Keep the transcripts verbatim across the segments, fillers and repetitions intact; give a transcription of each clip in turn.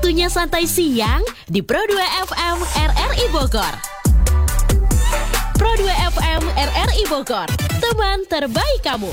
Waktunya santai siang di Pro dua F M R R I Bogor. Pro dua F M R R I Bogor, teman terbaik kamu.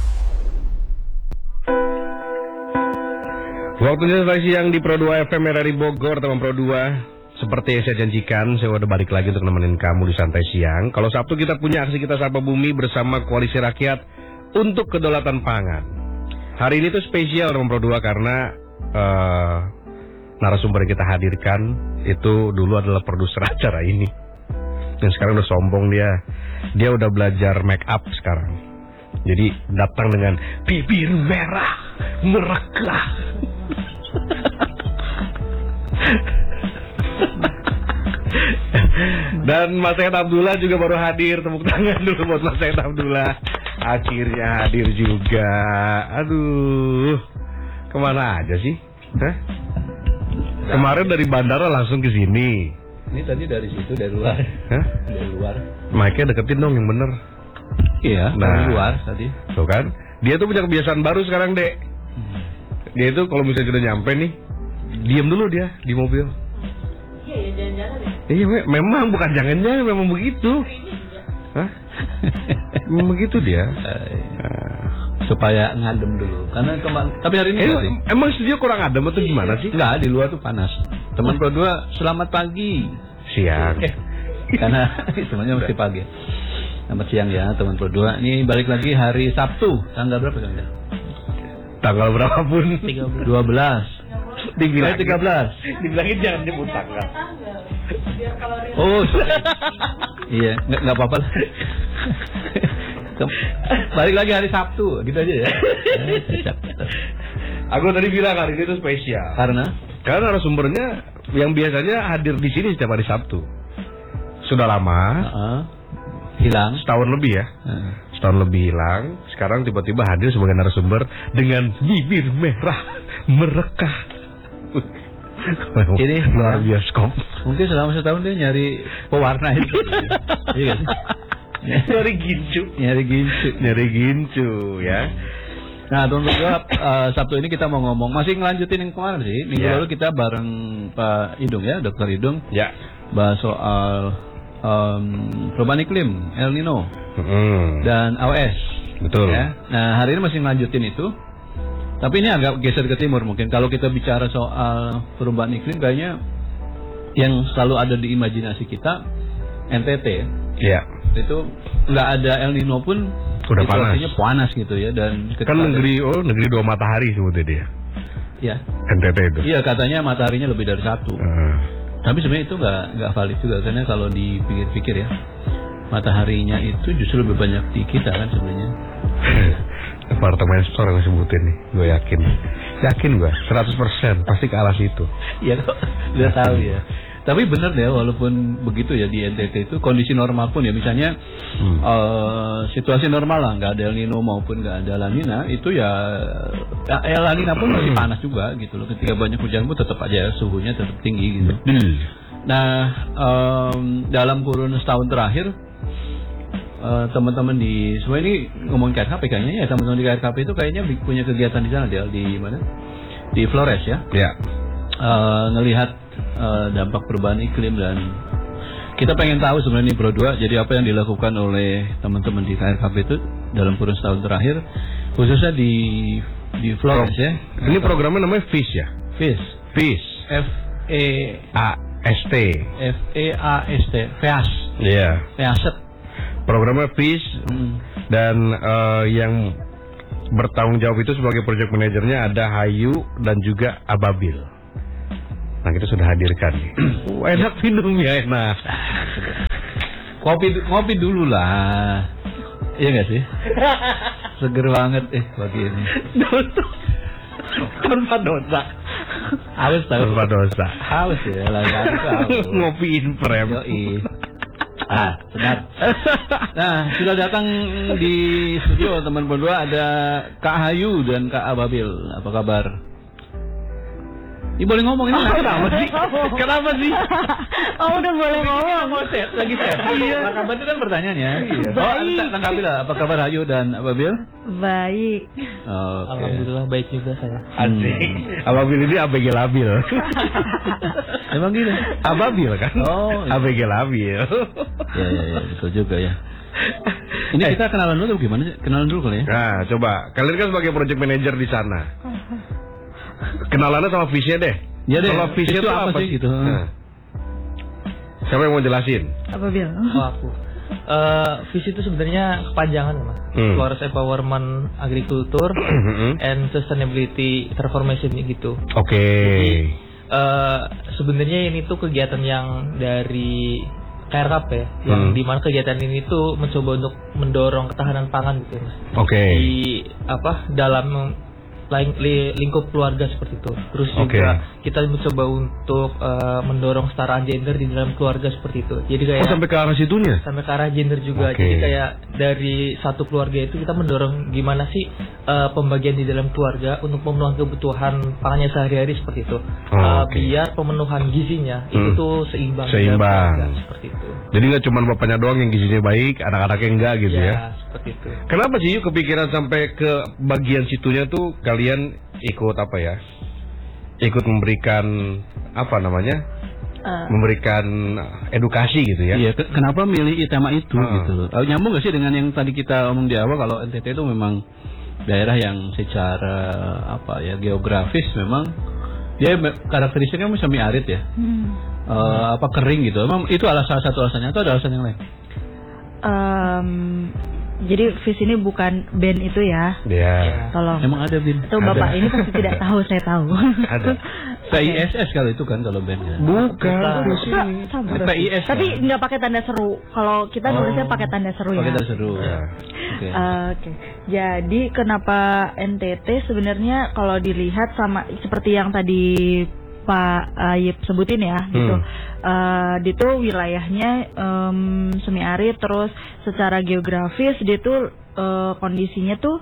Waktunya santai siang di Pro dua F M R R I Bogor, teman Pro dua. Seperti yang saya janjikan, saya udah balik lagi untuk nemenin kamu di santai siang. Kalau Sabtu kita punya aksi Kita Sapa Bumi bersama Koalisi Rakyat untuk Kedaulatan Pangan. Hari ini tuh spesial teman Pro dua karena uh, narasumber yang kita hadirkan itu dulu adalah produser acara ini. Dan sekarang udah sombong dia. Dia udah belajar make up sekarang. Jadi datang dengan bibir merah merekah. Dan Mas Said Abdullah juga baru hadir. Tepuk tangan dulu buat Mas Said Abdullah. Akhirnya hadir juga. Aduh, kemana aja sih? Hah? Kemarin dari bandara langsung ke sini. Ini tadi dari situ, dari luar. Hah? Dari luar. Mic-nya deketin dong yang bener. Iya, nah, dari luar tadi. Tuh kan? Dia tuh punya kebiasaan baru sekarang, Dek. Hmm. Dia itu kalau misalnya sudah nyampe nih, diam dulu dia di mobil. Iya, ya jangan-jangan ya. Iya, me memang bukan jangan-jangan, memang begitu. Hah? Memang begitu dia. Uh, supaya ngadem dulu. Karena kemarin, tapi hari ini eh, emang studio kurang adem atau gimana sih? Enggak, di luar tuh panas. Teman Pro dua, selamat pagi. Siang. Eh, karena semuanya mesti pagi. Selamat siang ya teman Pro dua. Ini balik lagi hari Sabtu, tanggal berapa Kang? Tanggal berapapun. dua belas. Dibilangin tiga belas. Dibilangin jangan nyebut tanggal. Oh, iya, nggak nggak apa-apa. Balik lagi hari Sabtu, gitu aja ya. Aku tadi bilang hari ini itu spesial. Karena? Karena narasumbernya yang biasanya hadir di sini setiap hari Sabtu. Sudah lama. Uh-uh. Hilang. Setahun lebih ya. Uh. Setahun lebih hilang. Sekarang tiba-tiba hadir sebagai narasumber dengan bibir merah merekah. Ini luar bioskop. Mungkin selama setahun dia nyari pewarna itu. Iya kan? Nyari gincu. Nyari gincu. Nyari gincu ya. Nah, teman berdua, uh, Sabtu ini kita mau ngomong, masih ngelanjutin yang kemarin sih. Minggu yeah. lalu kita bareng Pak Idung ya, Dokter Idung. Ya. Yeah. Bahas soal um, perubahan iklim, El Nino, mm. dan A W S. Betul. Ya. Nah, hari ini masih ngelanjutin itu. Tapi ini agak geser ke timur mungkin. Kalau kita bicara soal perubahan iklim, kayaknya yang selalu ada di imajinasi kita N T T. Iya. Itu nggak ada El Nino pun udah panas. Artinya panas gitu ya. Dan kan negeri oh negeri dua matahari sebutnya dia. Iya. N T T itu. Iya, katanya mataharinya lebih dari satu. Uh. Tapi sebenarnya itu nggak nggak valid juga karena kalau dipikir-pikir ya, mataharinya itu justru lebih banyak di kita kan sebenarnya. Apartemen store yang sebutin nih, gue yakin, yakin gue, seratus persen pasti ke arah situ. Iya kok, udah tahu ya. Tapi benar deh, walaupun begitu ya di N T T itu kondisi normal pun ya, misalnya hmm. uh, situasi normal lah, nggak ada El Nino maupun nggak ada La Nina, itu ya, ya La Nina pun masih panas juga gitu loh. Ketika banyak hujan pun tetap aja suhunya tetap tinggi gitu. Hmm. Nah, um, dalam kurun setahun terakhir. Uh, teman-teman di semua ini ngomong K R K P kayaknya ya, teman-teman di K R K P itu kayaknya punya kegiatan di sana dia di mana di Flores ya, ya. Uh, ngelihat uh, dampak perubahan iklim dan kita pengen tahu sebenarnya Pro dua jadi apa yang dilakukan oleh teman-teman di K R K P itu dalam kurun setahun terakhir khususnya di di Flores Pro, ya. Ini programnya namanya FISH ya. FISH. FISH. F E A S T. F E A S T. FEAS. Iya. FEASet. Programnya FISH hmm. dan uh, yang bertanggung jawab itu sebagai project manajernya ada Hayu dan juga Ababil. Nah, kita sudah hadirkan. uh, enak minumnya, enak. Kopi kopi dulu lah. Iya nggak sih? Seger banget eh pagi ini. Tanpa dosa. Haus tahu. Tanpa dosa. Haus ya lagi haus. Ngopiin prem. Yoi. Ah, benar. Nah, sudah datang di studio teman berdua ada Kak Hayu dan Kak Ababil. Apa kabar? Ini boleh ngomong ini. Oh, kenapa sih? Kenapa sih? Oh, udah boleh ngomong. Mau set lagi set. Iya. Apa kabar itu kan pertanyaannya. Baik. Oh, tanggapi lah. Apa kabar Ayu dan Ababil? Baik. Oh, okay. Alhamdulillah baik juga saya. Asik. Ababil ini A B G labil. Emang gitu? Ababil kan? Oh, iya. A B G labil. Ya, ya, ya, betul juga ya. Ini Eh. kita kenalan dulu gimana sih? Kenalan dulu kali ya. Nah, coba. Kalian kan sebagai project manager di sana. Kenalannya sama visinya deh. Ya deh. Kalau visinya itu tuh apa apa sih sih? gitu? Nah. Siapa yang mau jelasin? Apa Bil? Oh aku. Eh visi itu sebenarnya kepanjangan mas. Hmm. Flores Empowerment Agriculture and Sustainability Transformation gitu. Oke. Eh sebenarnya ini tuh kegiatan yang dari K R K P ya, yang Hmm. dimana kegiatan ini tuh mencoba untuk mendorong ketahanan pangan gitu mas. Oke. Di apa dalam ling- li- lingkup keluarga seperti itu. Terus Oke. juga kita mencoba untuk eh, mendorong kesetaraan gender di dalam keluarga seperti itu. Jadi kayak Oh, sampai ke arah situnya? sampai ke arah gender juga. Oke. Jadi kayak dari satu keluarga itu kita mendorong gimana sih eh, pembagian di dalam keluarga untuk memenuhi kebutuhan pangannya sehari-hari seperti itu. Oh, Eh, oke. Biar pemenuhan gizinya itu Hmm. tuh seimbang. di dalam Seimbang. keluarga, seperti itu. Jadi nggak cuma bapaknya doang yang gizinya baik, anak-anaknya enggak gitu ya? seperti itu. Kenapa sih yuk kepikiran sampai ke bagian situnya tuh kalian ikut apa ya? Ikut memberikan apa namanya? Eh, Memberikan edukasi gitu ya? Iya, ke- kenapa milih tema itu Hmm. gitu loh. Eh, nyambung gak sih dengan yang tadi kita omong di awal kalau N T T itu memang daerah yang secara apa ya geografis memang dia me- karakteristiknya semi arid ya. hmm. Eh, apa kering gitu. Emang itu adalah salah satu alasannya atau ada alasan yang lain? Em, jadi visi ini bukan band itu ya. Iya. Tolong. Emang ada Bin? Itu bapak ini pasti tidak tahu, saya tahu. Ada. P I S S kalau itu kan kalau band kan. Bukan. Sama. P I S Tapi kan? nggak pakai tanda seru. Kalau kita nulisnya pakai tanda seru ya. Pakai tanda seru. Ya. Oke. Eh, Oke, jadi kenapa N T T sebenarnya kalau dilihat sama seperti yang tadi Pak Ayib sebutin ya, gitu. Eh, dia tuh wilayahnya em, semi arid, terus secara geografis dia tuh eh, kondisinya tuh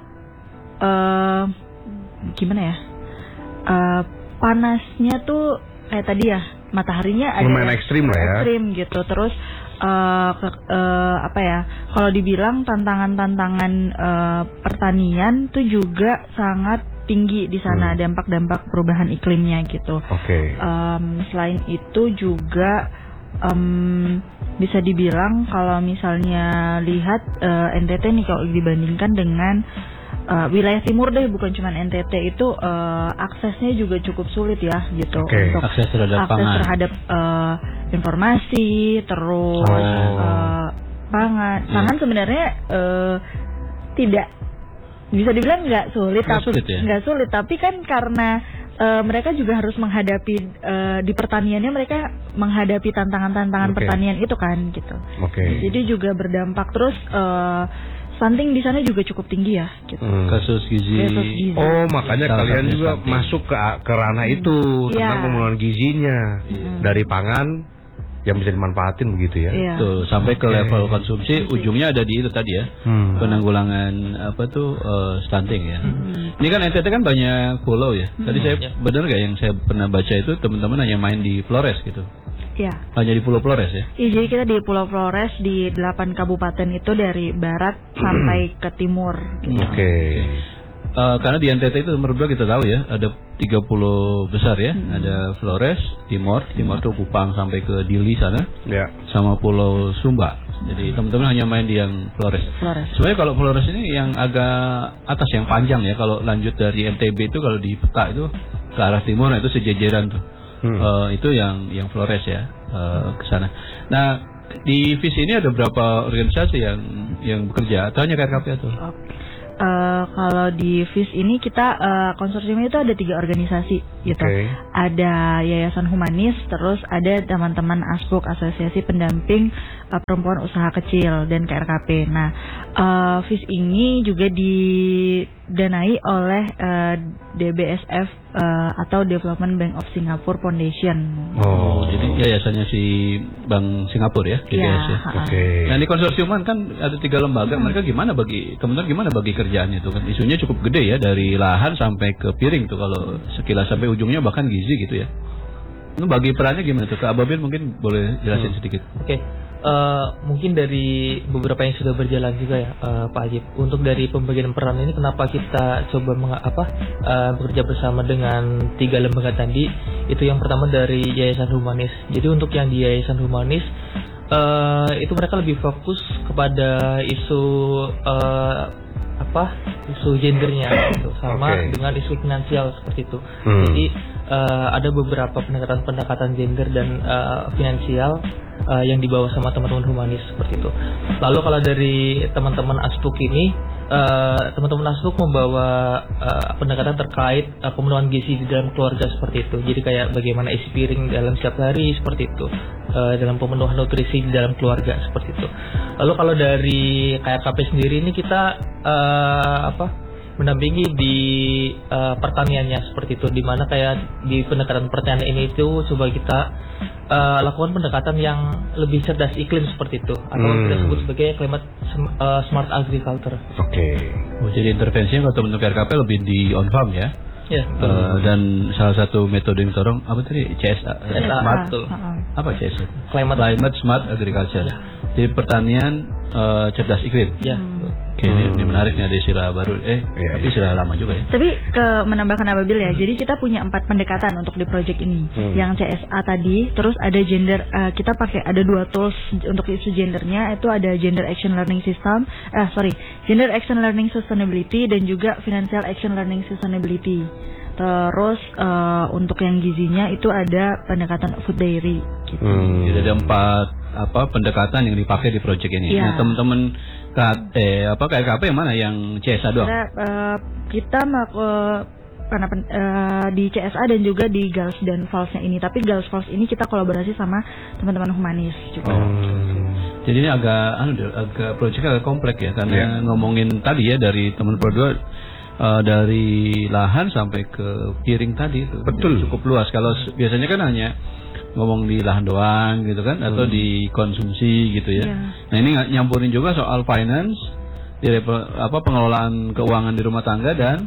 eh gimana ya? Eh, panasnya tuh kayak tadi ya, mataharinya ada Lumayan ekstrim lah ya. ekstrim gitu. Terus eh, ke- eh, apa ya? Kalau dibilang tantangan-tantangan eh, pertanian tuh juga sangat tinggi di sana, Hmm. dampak-dampak perubahan iklimnya gitu. Oke. Em, selain itu juga em, bisa dibilang kalau misalnya lihat eh, N T T nih kalau dibandingkan dengan eh, wilayah timur deh, bukan cuma N T T itu eh, aksesnya juga cukup sulit ya gitu. Oke. Untuk Akses terhadap akses pangan. terhadap eh, informasi, terus Oh. eh, pangan. Iya. Pangan sebenarnya eh, tidak bisa dibilang nggak sulit, Nggak tapi sulit ya? nggak sulit, tapi kan karena eh, mereka juga harus menghadapi eh, di pertaniannya mereka menghadapi tantangan-tantangan Oke. pertanian itu kan gitu. Oke. Jadi juga berdampak terus eh, stunting di sana juga cukup tinggi ya gitu. Hmm. Kasus gizi. Kasus gizi. Oh, makanya Salah kalian satunya juga stunting. masuk ke ke ranah itu Iya. tentang pemenuhan gizinya Hmm. dari pangan yang bisa dimanfaatin begitu ya. Iya. Tuh, sampai ke Oke. level konsumsi ujungnya ada di itu tadi ya. Hmm. Penanggulangan apa tuh eh, stunting ya. Ini kan N T T kan banyak pulau ya. Tadi saya Ya. benar gak yang saya pernah baca itu teman-teman hanya main di Flores gitu. Iya. Hanya di Pulau Flores ya. Iya, jadi kita di Pulau Flores di delapan kabupaten itu dari barat sampai ke timur gitu. Oke. Eh, karena di N T T itu nomor dua kita tahu ya, ada tiga pulau besar ya. Ada Flores, Timor, Timor tuh Kupang sampai ke Dili sana, Ya. sama Pulau Sumba. Jadi teman-teman hanya main di yang Flores. Flores. Sebenarnya kalau Flores ini yang agak atas, yang panjang ya. Kalau lanjut dari N T B itu kalau di peta itu ke arah timur, nah itu sejajaran tuh. Hmm. Eh, itu yang yang Flores ya, eh, ke sana. Nah, di visi ini ada berapa organisasi yang yang bekerja? Atau hanya K R K P atau? Eh, kalau di V I S ini kita eh, konsorsiumnya itu ada tiga organisasi gitu. Oke. Ada Yayasan Humanis, terus ada teman-teman ASPUK, Asosiasi Pendamping eh, Perempuan Usaha Kecil, dan K R K P. Nah, eh, V I S ini juga didanai oleh eh, D B S F eh, atau Development Bank of Singapore Foundation. Oh, Jadi yayasannya si Bank Singapura ya, D B S Iya, ya. ha-ha. Oke. Nah, di konsorsiuman kan ada tiga lembaga. Mereka gimana bagi teman-teman gimana bagi kerja kerjaannya itu kan. Isunya cukup gede ya, dari lahan sampai ke piring tuh kalau sekilas sampai ujungnya bahkan gizi gitu ya. Itu bagi perannya gimana tuh? Kak Ababil mungkin boleh jelasin hmm. sedikit. Oke. Okay. Uh, mungkin dari beberapa yang sudah berjalan juga ya uh, Pak Ajib. Untuk dari pembagian peran ini kenapa kita coba meng- apa uh, bekerja bersama dengan tiga lembaga tadi. Itu yang pertama dari Yayasan Humanis. Jadi untuk yang di Yayasan Humanis uh, itu mereka lebih fokus kepada isu uh, apa isu gendernya gitu, sama okay. dengan isu finansial seperti itu. Hmm. Jadi uh, ada beberapa pendekatan-pendekatan gender dan uh, finansial uh, yang dibawa sama teman-teman humanis seperti itu. Lalu kalau dari teman-teman Aspuk ini, uh, teman-teman Aspuk membawa uh, pendekatan terkait uh, pemenuhan gizi di dalam keluarga seperti itu. Jadi kayak bagaimana isi piring dalam setiap hari seperti itu, uh, dalam pemenuhan nutrisi di dalam keluarga seperti itu. Lalu kalau dari K R K P sendiri ini kita uh, apa mendampingi di uh, pertaniannya seperti itu, di mana kayak di pendekatan pertanian ini itu coba kita uh, lakukan pendekatan yang lebih cerdas iklim seperti itu, atau hmm. kita sebut sebagai climate uh, smart agriculture. Oke. Okay. Oh, jadi intervensinya kalau teman-teman K R K P lebih di on farm ya? Ya. Uh, dan salah satu metode yang dorong apa tadi? C S A. C S A. Smart. Betul. Apa C S A? Climate, climate smart agriculture. Ya. Jadi pertanian uh, cerdas iklim. Ya. Oke, ini, ini menarik nih, ada istilah baru, eh, ya, tapi istilah lama juga ya. Tapi ke menambahkan Ababil ya, hmm. jadi kita punya empat pendekatan untuk di project ini. Hmm. Yang C S A tadi, terus ada gender, uh, kita pakai ada dua tools untuk isu gendernya, itu ada Gender Action Learning System, eh sorry, Gender Action Learning Sustainability dan juga Financial Action Learning Sustainability. Terus uh, untuk yang gizinya itu ada pendekatan food diary. Gitu. Hmm. Jadi ada empat apa pendekatan yang dipakai di project ini. Ya. Nah teman-teman eh apa K R K P yang mana, yang C S A doang? Kita, uh, kita uh, karena uh, di C S A dan juga di Girls dan Falls-nya ini. Tapi Girls Falls ini kita kolaborasi sama teman-teman humanis juga. Hmm. Jadi ini agak anu agak project agak kompleks ya, karena yeah. ngomongin tadi ya dari teman Pro dua uh, dari lahan sampai ke piring tadi itu. Betul. Cukup luas. Kalau biasanya kan hanya ngomong di lahan doang gitu kan, atau hmm. di konsumsi gitu ya. Yeah. Nah ini nyampurin juga soal finance, di apa pengelolaan keuangan di rumah tangga dan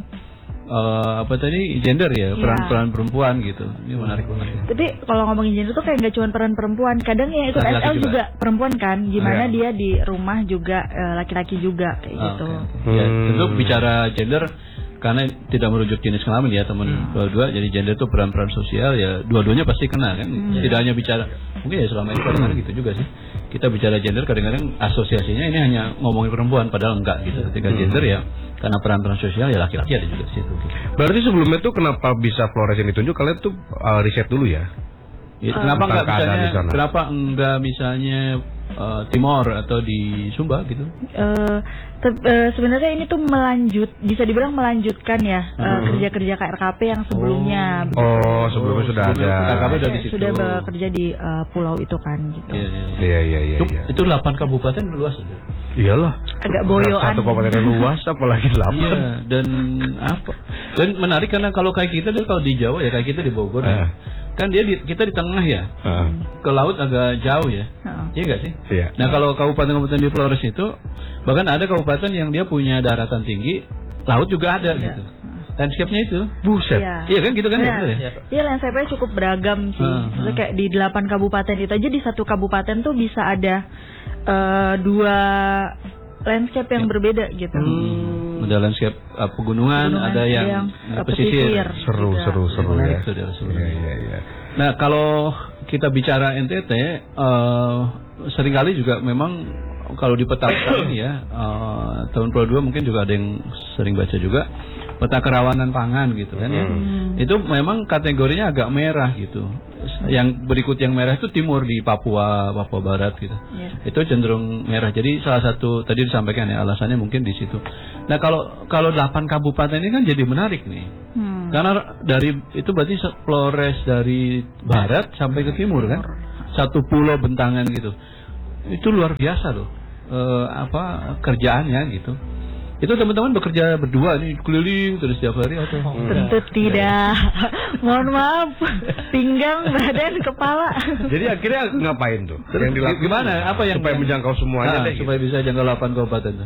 uh, apa tadi gender ya, peran-peran yeah. perempuan gitu. Ini menarik banget. Tapi kalau ngomongin gender tuh kayak nggak cuma peran perempuan, kadang ya itu S L juga. juga perempuan kan, gimana yeah. dia di rumah juga uh, laki-laki juga kayak oh, gitu. Okay. Ya, tentu bicara gender karena tidak merujuk jenis kelamin ya teman hmm. dua, jadi gender itu peran-peran sosial ya, dua-duanya pasti kena kan. Hmm. Tidak hanya bicara, mungkin ya selama ini kadang-kadang gitu juga sih. Kita bicara gender kadang-kadang asosiasinya ini hanya ngomongin perempuan, padahal enggak gitu. Ketika hmm. gender ya karena peran-peran sosial ya laki-laki ada juga di situ. Berarti sebelumnya tuh kenapa bisa Flores yang ditunjuk, kalian tuh uh, riset dulu ya? Ya, uh, kenapa enggak misalnya, kenapa enggak misalnya uh, Timor atau di Sumba gitu? Uh, te- uh, sebenarnya ini tuh melanjut, bisa dibilang melanjutkan ya uh, uh-huh. kerja-kerja K R K P yang sebelumnya. Oh, oh sebelumnya oh, sudah ada. K R K P sudah, sudah bekerja di uh, pulau itu kan gitu. Iya iya iya. iya, itu, iya. itu delapan kabupaten luas itu. Iyalah. Agak boyoan. Satu kabupaten luas, apalagi delapan. Iya, dan apa? Dan menarik karena kalau kayak kita tuh kalau di Jawa ya kayak kita di Bogor. Uh. Kan dia di, kita di tengah ya, uh. ke laut agak jauh ya, uh. iya nggak sih? Iya. Nah kalau kabupaten-kabupaten di Flores itu, bahkan ada kabupaten yang dia punya daratan tinggi, laut juga ada yeah. gitu. Landscape-nya itu, buset, iya, iya kan gitu kan ya? Iya, ya, landscape-nya cukup beragam sih. Uh, uh. Kayak di delapan kabupaten itu aja, di satu kabupaten tuh bisa ada uh, dua landscape yang ya. berbeda gitu. Hmm. Ada landscape uh, pegunungan, pegunungan, ada yang, yang uh, pesisir. Seru, juga. seru, seru ya. ya. Ya, ya. Nah, kalau kita bicara N T T, uh, seringkali juga memang kalau di peta ini ya, uh, tahun dua puluh dua mungkin juga ada yang sering baca juga peta kerawanan pangan gitu kan ya. Hmm. Itu memang kategorinya agak merah gitu. Yang berikut yang merah itu timur di Papua, Papua Barat gitu. Yeah. Itu cenderung merah. Jadi salah satu tadi disampaikan ya alasannya mungkin di situ. Nah, kalau kalau delapan kabupaten ini kan jadi menarik nih. Hmm. Karena dari itu berarti Flores dari barat sampai ke timur kan. Satu pulau bentangan gitu. Itu luar biasa loh. E, apa kerjaannya gitu. Itu teman-teman bekerja berdua nih keliling terus setiap hari atau? Oh, tentu tidak. Mohon maaf, pinggang, badan, kepala. Jadi akhirnya ngapain tuh? Yang dilakukan gimana? Apa yang supaya menjangkau semuanya nah, deh, supaya gitu. bisa jangkau delapan kabupaten tuh?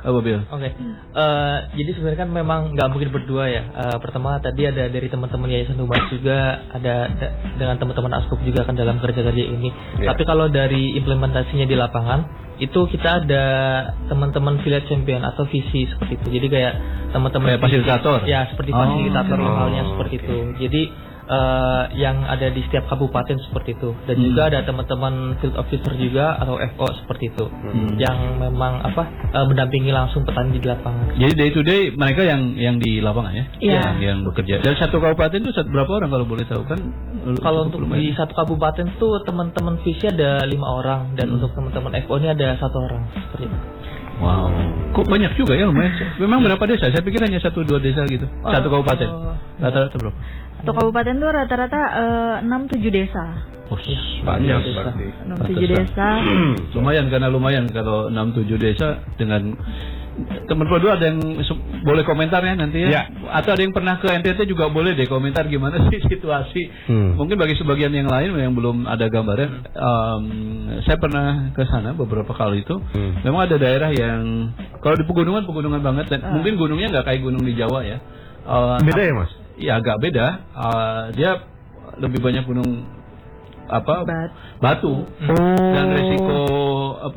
Apa Bill? Oke, Eh, jadi sebenarnya kan memang nggak mungkin berdua ya. Eh, pertama tadi ada dari teman-teman Yayasan Humas juga, ada da- dengan teman-teman Askup juga kan dalam kerja-kerja ini. Yeah. Tapi kalau dari implementasinya di lapangan, itu kita ada teman-teman Village Champion atau visi seperti itu. Jadi kayak teman-teman Kayak fasilitator? Ya, seperti Oh. fasilitator Oh, lokalnya seperti oke. itu. Jadi eh, yang ada di setiap kabupaten seperti itu. Dan Hmm. juga ada teman-teman field officer juga atau F O seperti itu. Hmm. Yang memang apa eh, mendampingi langsung petani di lapangan. Jadi day to day mereka yang yang di lapangan ya, Iya. yang, yang bekerja. Dan satu kabupaten itu satu- berapa orang kalau boleh tahu kan? Kalau untuk lumayan. di satu kabupaten tuh teman-teman visi ada lima orang dan Hmm. untuk teman-teman F O ini ada satu orang seperti itu. Wow, kok banyak juga ya lumayan. Memang berapa desa? Saya pikir hanya satu dua desa gitu. Satu kabupaten. Oh. Rata-rata berapa? Satu kabupaten tuh rata-rata eh, enam tujuh desa. Oh, Iya. banyak Desa. berarti. enam tujuh desa. Lumayan karena lumayan kalau enam tujuh desa dengan teman Pro dua ada yang se- boleh komentar ya nanti ya. Ya. Atau ada yang pernah ke N T T juga boleh deh komentar gimana sih situasi. Hmm. Mungkin bagi sebagian yang lain yang belum ada gambarnya, em, saya pernah ke sana beberapa kali itu. Hmm. Memang ada daerah yang kalau di pegunungan pegunungan banget dan mungkin gunungnya nggak kayak gunung di Jawa ya. Eh, Beda ya Mas? Ya agak beda. Eh, dia lebih banyak gunung apa Bat. batu dan resiko apa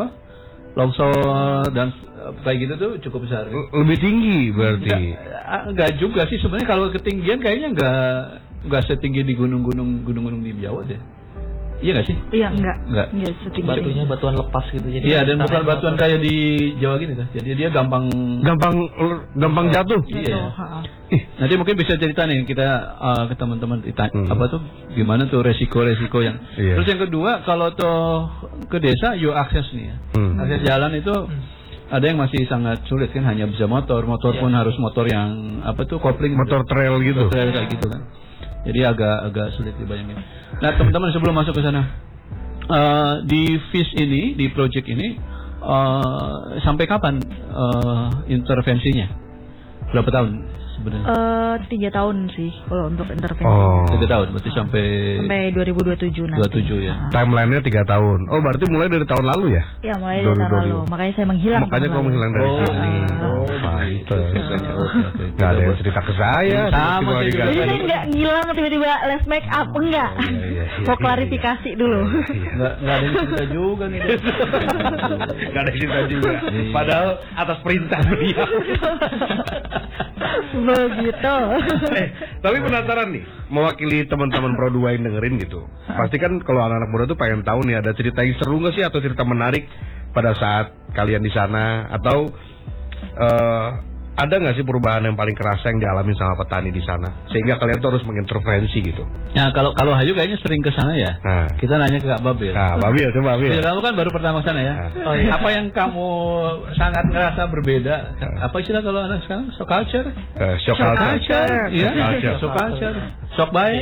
longsor dan eh, kayak gitu tuh cukup besar. Lebih tinggi berarti. Enggak, enggak juga sih sebenarnya kalau ketinggian kayaknya enggak enggak setinggi di gunung-gunung gunung-gunung di Jawa deh. Iya nggak sih? Iya enggak. Enggak. Enggak setinggi. Batunya batuan lepas gitu. Jadi Iya dan tanah bukan yang batuan kotor. kayak di Jawa gitu kan. Jadi dia gampang Gampang gampang jatuh. Iya. Gitu, ha-ha. Ih, nanti mungkin bisa cerita nih kita uh, ke teman-teman kita Hmm. apa tuh gimana tuh resiko-resiko yang. Iya. Terus yang kedua kalau tuh ke desa yuk akses nih ya. Hmm. Akses jalan itu ada yang masih sangat sulit kan hanya bisa motor, motor Iya. pun harus motor yang apa tuh kopling Motor trail gitu. Motor trail kayak gitu kan. Jadi agak agak sulit dibayangin. Nah teman-teman sebelum masuk ke sana eh, di F I S ini di project ini eh, sampai kapan eh, intervensinya? Berapa tahun sebenarnya? Eh, tiga tahun sih kalau untuk intervensi. Oh. Tiga tahun, berarti sampai Sampai dua ribu dua puluh tujuh nanti. dua puluh tujuh ya. Timelinenya tiga tahun. Oh berarti mulai dari tahun lalu ya? Ya mulai dari tahun dua ribu dua puluh. lalu. Makanya saya menghilang. Makanya tahun kamu lalu. menghilang dari Oh, sini. oh, pantes. ceritanya. Oke, oke. Nggak ada yang cerita ke saya. Sama tiba-tiba saya juga. Jadi diganti. saya nggak ngilang tiba-tiba les make up enggak. Iya, iya, iya, Mau iya, klarifikasi dulu. Iya. Nggak, nggak ada yang cerita juga nih. Des. Gak ada cerita juga. Iya. Padahal atas perintah dia. Begitu. eh, tapi penasaran nih, mewakili teman-teman Pro dua yang dengerin gitu. Pasti kan kalau anak-anak muda tuh pengen tahu nih ada cerita yang seru nggak sih atau cerita menarik pada saat kalian di sana atau eh, ada nggak sih perubahan yang paling kerasa yang dialami sama petani di sana sehingga kalian tuh harus mengintervensi gitu. Nah kalau kalau Hayu kayaknya sering ke sana ya. Nah, Kita nanya ke Kak Babil. nah Babil coba Babil. Ya, kamu kan baru pertama sana ya. Nah. Oh, iya. Apa yang kamu sangat ngerasa berbeda? Apa istilah kalau anak sekarang? Shock culture? Eh, shock culture. Iya. Shock culture. Shock culture. Shock baik.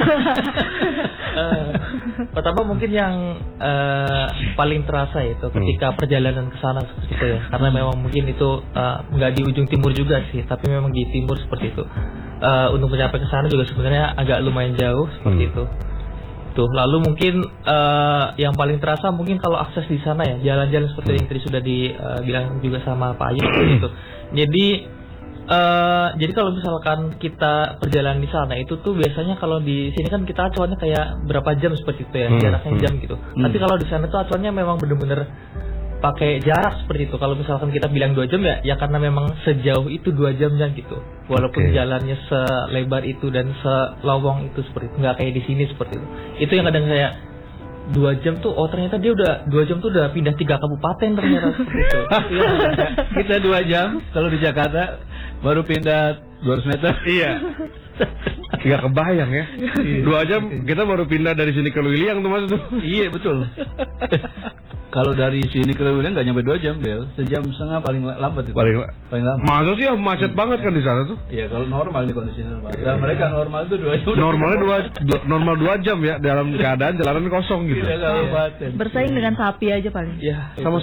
Eh, pertama mungkin yang eh, paling terasa itu ketika perjalanan ke sana seperti itu ya, karena memang mungkin itu eh, nggak di ujung timur juga sih, tapi memang di timur seperti itu. Eh, untuk mencapai ke sana juga sebenarnya agak lumayan jauh seperti Hmm. itu. Tuh, lalu mungkin eh, yang paling terasa mungkin kalau akses di sana ya, jalan-jalan seperti yang tadi sudah dibilang juga sama Pak Ayu seperti itu. Jadi eh jadi kalau misalkan kita perjalanan di sana itu tuh biasanya kalau di sini kan kita acuannya kayak berapa jam seperti itu ya, Hmm, jaraknya hmm. jam gitu. Tapi kalau di sana tuh acuannya memang bener-bener pakai jarak seperti itu. Kalau misalkan kita bilang dua jam ya, ya karena memang sejauh itu dua jamnya gitu. Walaupun Oke. jalannya selebar itu dan selowong itu seperti itu, nggak kayak di sini seperti itu. Itu yang kadang saya dua jam tuh, oh ternyata dia udah dua jam tuh udah pindah tiga kabupaten ternyata seperti itu. Iya. Kita dua jam kalau di Jakarta baru pindah dua ratus meter. Iya. Nggak kebayang ya. Dua jam kita baru pindah dari sini ke Luiliang tuh mas tuh. Iya betul. Kalau dari sini ke Lewiliang nggak nyampe dua jam, Bel. Sejam setengah paling lambat itu. Paling paling lama. masa sih ya macet banget kan di sana tuh. Iya kalau normal di kondisi normal. Dan mereka normal itu dua jam. Normalnya dua, dua- normal dua jam ya dalam keadaan jalanan kosong gitu. Tidak kabupaten. Bersaing dengan sapi aja paling. Ya, Sama